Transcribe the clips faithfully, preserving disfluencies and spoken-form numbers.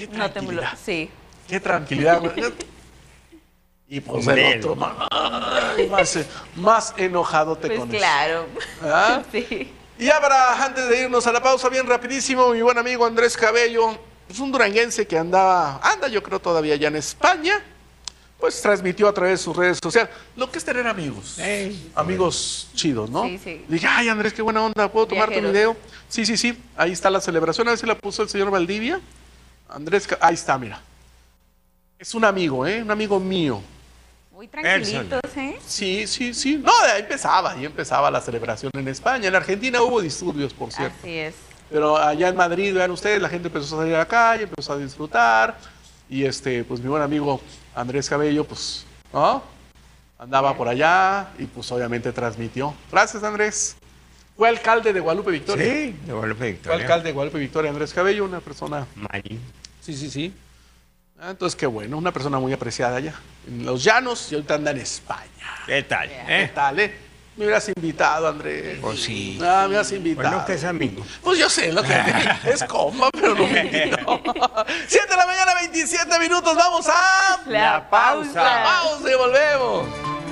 qué No tembló, sí. Qué tranquilidad. Y pues el otro más, más, más enojadote pues con claro. eso. ¿Ah? Sí. Y ahora, antes de irnos a la pausa, bien rapidísimo, mi buen amigo Andrés Cabello, pues un duranguense que andaba, anda yo creo todavía ya en España, pues transmitió a través de sus redes sociales lo que es tener amigos, hey, amigos chidos, ¿no? Sí, sí. Dije, ay Andrés, qué buena onda, ¿puedo tomar Viajeros. tu video? Sí, sí, sí, ahí está la celebración, a ver si la puso el señor Valdivia. Andrés, ahí está, mira. Es un amigo, ¿eh? Un amigo mío. Muy tranquilitos, ¿eh? Sí, sí, sí. No, ahí empezaba, ahí empezaba la celebración en España. En Argentina hubo disturbios, por cierto. Así es. Pero allá en Madrid, vean ustedes, la gente empezó a salir a la calle, empezó a disfrutar. Y este, pues mi buen amigo Andrés Cabello, pues, ¿no? Andaba Bien. por allá y pues obviamente transmitió. Gracias, Andrés. Fue alcalde de Guadalupe Victoria. Sí, de Guadalupe Victoria. Fue alcalde de Guadalupe Victoria, Andrés Cabello, una persona... Marín. Sí, sí, sí. Ah, entonces, qué bueno, una persona muy apreciada allá. En los llanos y ahorita anda en España. ¿Qué tal? ¿Qué ¿Eh? tal, eh? Me hubieras invitado, Andrés. Pues sí. Ah, me hubieras invitado. Bueno, que es amigo. Pues yo sé lo que es compa, pero no me invitó. siete de la mañana, veintisiete minutos. Vamos a... La pausa. La pausa y volvemos.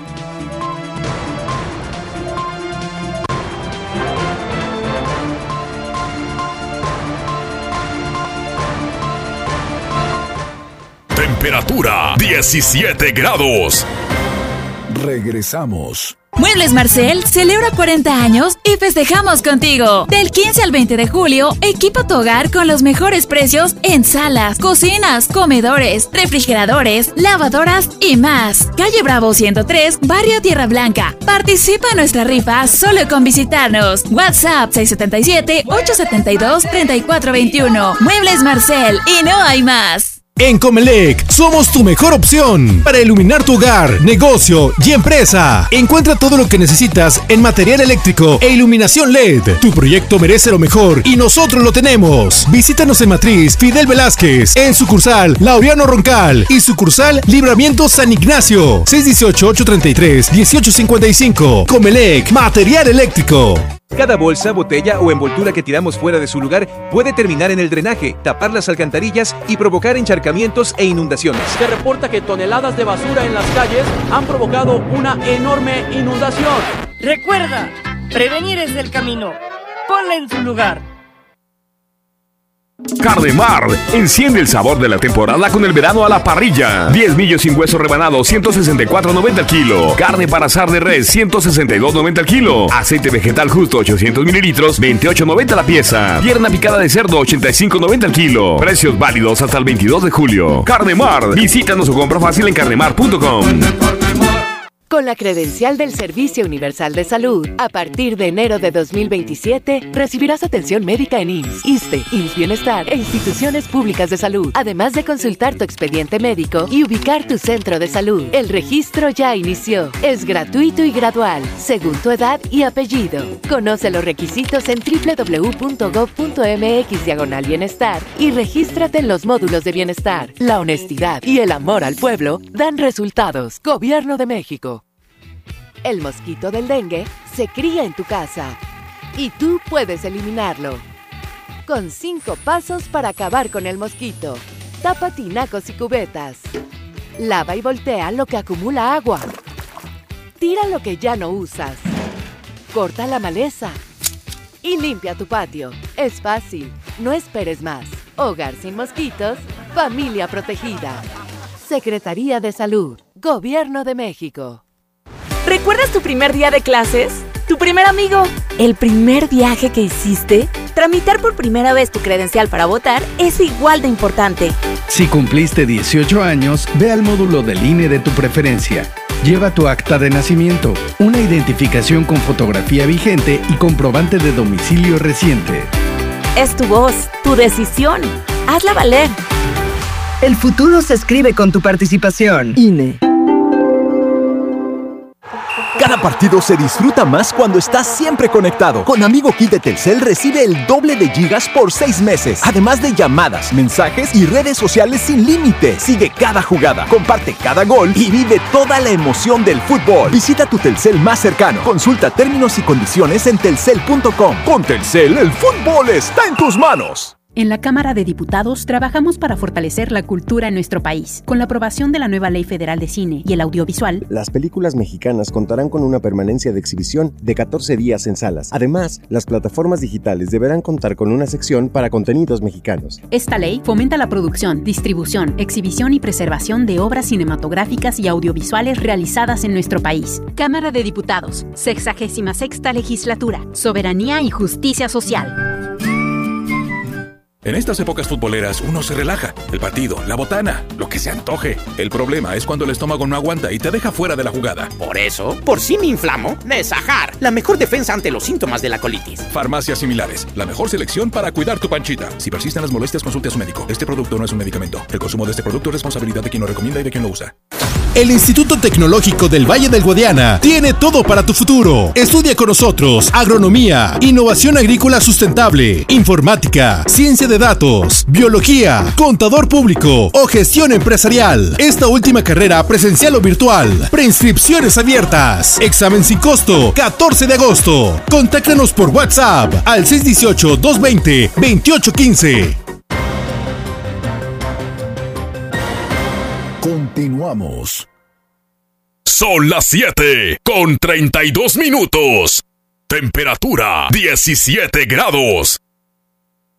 Temperatura diecisiete grados. Regresamos. Muebles Marcel celebra cuarenta años y festejamos contigo. Del quince al veinte de julio, equipa tu hogar con los mejores precios en salas, cocinas, comedores, refrigeradores, lavadoras y más. Calle Bravo ciento tres, Barrio Tierra Blanca. Participa en nuestra rifa solo con visitarnos. WhatsApp seis siete siete, ocho siete dos, tres cuatro dos uno. Muebles Marcel y no hay más. En Comelec, somos tu mejor opción para iluminar tu hogar, negocio y empresa. Encuentra todo lo que necesitas en material eléctrico e iluminación L E D. Tu proyecto merece lo mejor y nosotros lo tenemos. Visítanos en Matriz Fidel Velázquez, en sucursal Laureano Roncal y sucursal Libramiento San Ignacio. seis uno ocho, ocho tres tres, uno ocho cinco cinco. Comelec, material eléctrico. Cada bolsa, botella o envoltura que tiramos fuera de su lugar puede terminar en el drenaje, tapar las alcantarillas y provocar encharcamientos e inundaciones. Se reporta que toneladas de basura en las calles han provocado una enorme inundación. Recuerda, prevenir es el camino. Ponla en su lugar. Cardemar, enciende el sabor de la temporada con el verano a la parrilla. diez millos sin hueso rebanado, ciento sesenta y cuatro noventa al kilo. Carne para asar de res, ciento sesenta y dos noventa al kilo. Aceite vegetal justo, ochocientos mililitros, veintiocho noventa la pieza. Pierna picada de cerdo, ochenta y cinco noventa al kilo. Precios válidos hasta el veintidós de julio. Cardemar, visítanos o compra fácil en cardemar punto com. Con la credencial del Servicio Universal de Salud, a partir de enero de dos mil veintisiete, recibirás atención médica en I M S S, ISSSTE, I M S S Bienestar e instituciones públicas de salud, además de consultar tu expediente médico y ubicar tu centro de salud. El registro ya inició. Es gratuito y gradual, según tu edad y apellido. Conoce los requisitos en doble u doble u doble u punto gob punto eme equis diagonal bienestar y regístrate en los módulos de bienestar. La honestidad y el amor al pueblo dan resultados. Gobierno de México. El mosquito del dengue se cría en tu casa y tú puedes eliminarlo. Con cinco pasos para acabar con el mosquito. Tapa tinacos y cubetas. Lava y voltea lo que acumula agua. Tira lo que ya no usas. Corta la maleza. Y limpia tu patio. Es fácil. No esperes más. Hogar sin mosquitos. Familia protegida. Secretaría de Salud. Gobierno de México. ¿Recuerdas tu primer día de clases? ¿Tu primer amigo? ¿El primer viaje que hiciste? Tramitar por primera vez tu credencial para votar es igual de importante. Si cumpliste dieciocho años, ve al módulo del I N E de tu preferencia. Lleva tu acta de nacimiento, una identificación con fotografía vigente y comprobante de domicilio reciente. Es tu voz, tu decisión. Hazla valer. El futuro se escribe con tu participación. I N E. Cada partido se disfruta más cuando estás siempre conectado. Con Amigo Kit de Telcel recibe el doble de gigas por seis meses. Además de llamadas, mensajes y redes sociales sin límite. Sigue cada jugada, comparte cada gol y vive toda la emoción del fútbol. Visita tu Telcel más cercano. Consulta términos y condiciones en telcel punto com. Con Telcel, el fútbol está en tus manos. En la Cámara de Diputados trabajamos para fortalecer la cultura en nuestro país. Con la aprobación de la nueva Ley Federal de Cine y el Audiovisual, las películas mexicanas contarán con una permanencia de exhibición de catorce días en salas. Además, las plataformas digitales deberán contar con una sección para contenidos mexicanos. Esta ley fomenta la producción, distribución, exhibición y preservación de obras cinematográficas y audiovisuales realizadas en nuestro país. Cámara de Diputados, sexagésima sexta Legislatura, Soberanía y Justicia Social. En estas épocas futboleras uno se relaja. El partido, la botana, lo que se antoje. El problema es cuando el estómago no aguanta y te deja fuera de la jugada. Por eso, por si me inflamo, Nesajar, la mejor defensa ante los síntomas de la colitis. Farmacias similares, la mejor selección para cuidar tu panchita. Si persisten las molestias, consulte a su médico. Este producto no es un medicamento. El consumo de este producto es responsabilidad de quien lo recomienda y de quien lo usa. El Instituto Tecnológico del Valle del Guadiana tiene todo para tu futuro. Estudia con nosotros agronomía, innovación agrícola sustentable, informática, ciencia de datos, biología, contador público o gestión empresarial. Esta última carrera presencial o virtual. Preinscripciones abiertas. Examen sin costo. catorce de agosto. Contáctanos por WhatsApp al seis uno ocho, dos dos cero, dos ocho uno cinco. Continuamos. Son las siete con treinta y dos minutos. Temperatura diecisiete grados.